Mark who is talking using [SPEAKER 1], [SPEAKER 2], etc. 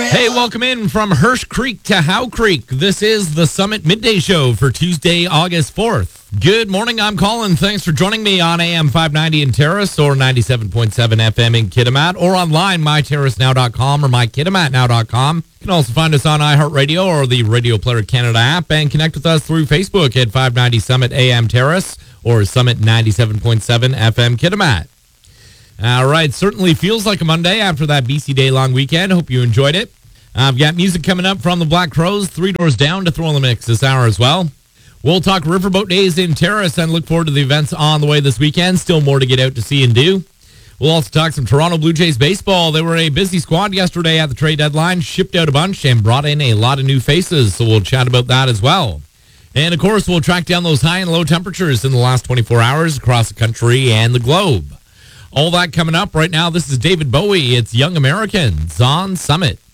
[SPEAKER 1] Hey, welcome in from Hirsch Creek to Howe Creek. This is the Summit Midday Show for Tuesday, August 4th. Good morning, I'm Colin. Thanks for joining me on AM 590 in Terrace or 97.7 FM in Kitimat or online, myterracenow.com or mykitimatnow.com. You can also find us on iHeartRadio or the Radio Player Canada app and connect with us through Facebook at 590 Summit AM Terrace or Summit 97.7 FM Kitimat. All right, certainly feels like a Monday after that BC Day long weekend. Hope you enjoyed it. I've got music coming up from the Black Crows, Three Doors Down to throw in the mix this hour as well. We'll talk Riverboat Days in Terrace and look forward to the events on the way this weekend. Still more to get out to see and do. We'll also talk some Toronto Blue Jays baseball. They were a busy squad yesterday at the trade deadline, shipped out a bunch and brought in a lot of new faces, so we'll chat about that as well. And, of course, we'll track down those high and low temperatures in the last 24 hours across the country and the globe. All that coming up right now. This is David Bowie. It's Young Americans on Summit.